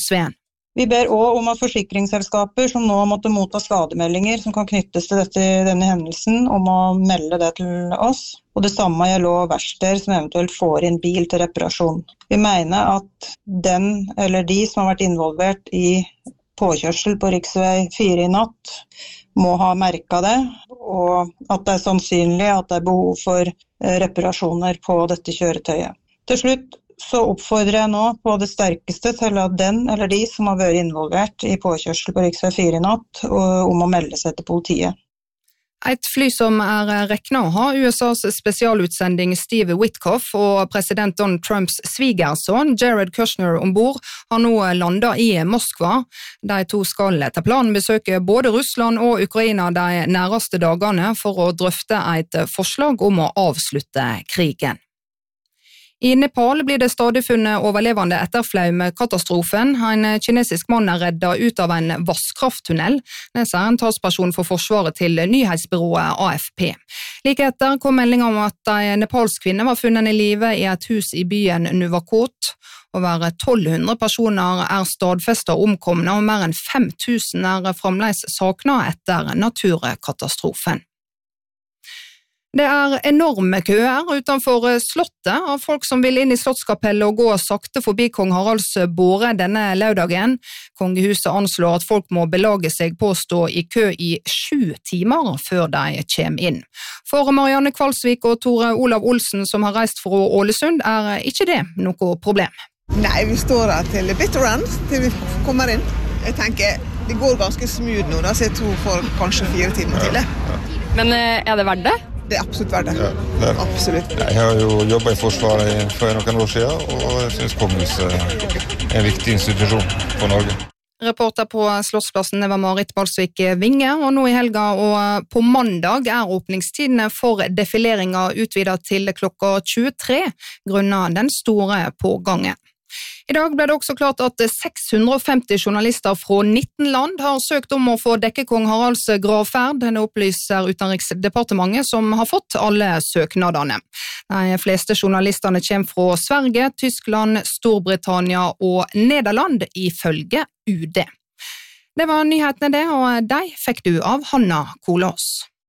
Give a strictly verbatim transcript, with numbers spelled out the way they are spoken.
Sveen. Vi ber også om at forsikringsselskaper som nå måtte motta skademeldinger som kan knyttes til dette, denne hendelsen, om å melde det til oss. Og det samme gjelder også verksteder som eventuelt får inn bil til reparasjon. Vi mener at den eller de som har vært involvert i påkjørsel på riksvei fire i natt, må ha merket det, og at det er sannsynlig at det er behov for reparasjoner på dette kjøretøyet. Til slutt så oppfordrer jeg nå på det sterkeste til at den eller de som har vært involvert i påkjørsel på riksvei fire i natt, om å melde seg til politiet. Et fly som er reknet å ha U S A's spesialutsending Steve Witkoff og president Donald Trumps svigerson Jared Kushner ombord har nå landet i Moskva. De to skal etter planen besøke både Russland og Ukraina de nærmeste dagene for å drøfte et forslag om å avslutte krigen. I Nepal blir det stadig funnet overlevende etter flaumkatastrofen. En kinesisk mann er reddet ut av en vasskrafttunnel. Det sier en talsperson for forsvaret til nyhetsbyrået A F P. Like etter kom melding om at en nepalsk kvinne var funnet i live i et hus i byen Nuwakot. Over tolv hundre personer er stadfestet omkomne, og mer enn fem tusen er fremdeles savnet etter naturkatastrofen. Det er enorme køer utenfor slottet av folk som vil inn i slottskapellet og gå sakte forbi kong Haralds båre denne lørdagen. Kongehuset anslår at folk må belage seg på å stå i kø i sju timer før de kommer inn. For Marianne Kvalsvik og Tore Olav Olsen som har reist fra Ålesund er ikke det noe problem. Nei, vi står her til bitter end til vi kommer inn. Jeg tenker, det går ganske smooth nå, da, så jeg tror for kanskje fire timer til det. Men er det verdt det? Det er absolutt verdt det. Ja, det er. Absolutt. Jeg har jo jobbet i Forsvaret for noen år siden, og jeg synes kongehuset er en viktig institusjon for Norge. Reporter på Slottsplassen var Marit Balsvik Vinge, og nå i helga og på mandag er åpningstidene for defileringa utvidet til klokka tjuetre, grunnet den store pågangen. I dag ble det også klart at seks hundre og femti journalister fra nitten land har søkt om å få dekke kong Haralds gravferd. Det opplyser Utenriksdepartementet som har fått alle søknadene. De fleste journalistene kommer fra Sverige, Tyskland, Storbritannia og Nederland ifølge U D. Det var nyhetene det, og de fikk du av Hanna Kolås.